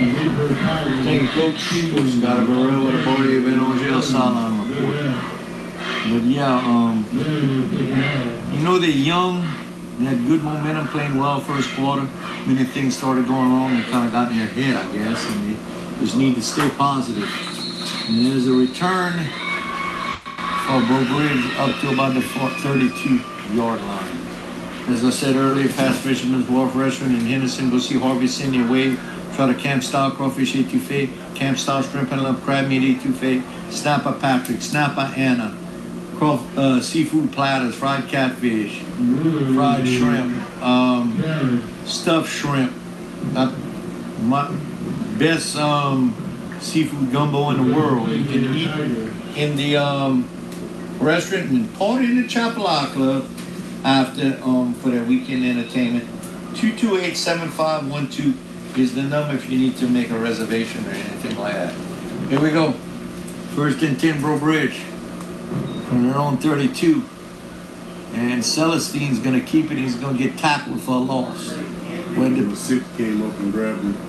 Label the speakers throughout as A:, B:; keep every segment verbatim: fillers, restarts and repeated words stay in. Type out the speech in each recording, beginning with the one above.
A: Thank you, Coach. Coach got a barrel with a body of Angel Salah report. But yeah, um, you know they're young, they had good momentum, playing well first quarter. Many things started going wrong, they kind of got in their head, I guess, and they just need to stay positive. And there's a return for Breaux Bridge up to about the thirty-two yard line. As I said earlier, Fast Fisherman's Wharf Restaurant in Henderson. Go see Harvey, Cindy, Wade. Try the camp style crawfish etouffee, camp style shrimp and love crab meat etouffee, snapper Patrick, snapper Anna, crawf- uh, seafood platters, fried catfish, fried shrimp, um, stuffed shrimp. Uh, my best um, seafood gumbo in the world. You can eat in the um, restaurant and party in the Chapala Club after um, for their weekend entertainment. two two eight, seven five one two is the number if you need to make a reservation or anything like that. Here we go. First and ten, Breaux Bridge from their own thirty-two. And Celestine's going to keep it. He's going to get tackled for a loss.
B: When the six came up and grabbed him.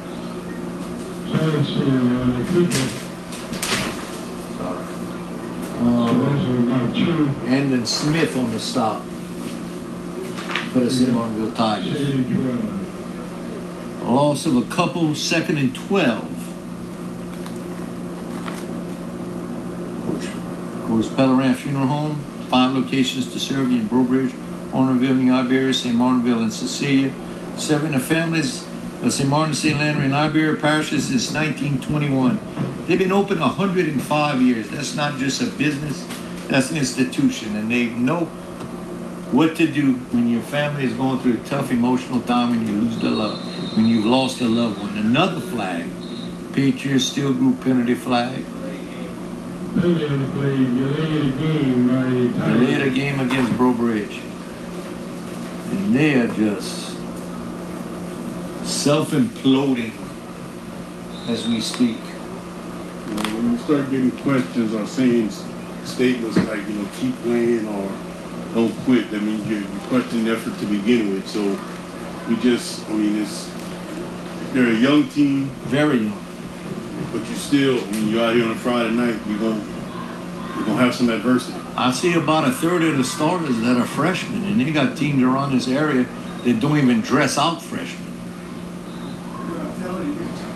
A: Um, and then Smith on the stop for the Saint Martinville Tigers. A loss of a couple, second and twelve. Of course, Pellerin Funeral Home, five locations to serve you in Breaux Bridge, Honorville, New Iberia, Saint Martinville, and Cecilia. Serving the families of Saint Martin, Saint Landry, and Iberia parishes since nineteen twenty-one. They've been open one hundred five years. That's not just a business, that's an institution, and they know what to do when your family is going through a tough emotional time when you lose the love, when you've lost a loved one. Another flag, Patriots Steel Group penalty flag. They laid a game against Breaux Bridge. And they are just self-imploding as we speak.
B: You know, when you start getting questions or saying statements like, you know, keep playing or don't quit, that means you're, you're questioning the effort to begin with. So we just, I mean, it's, they're a young team.
A: Very young.
B: But you still, when you're out here on a Friday night, you're going you're gonna have some adversity.
A: I see about a third of the starters that are freshmen, and they got teams around this area that don't even dress out freshmen.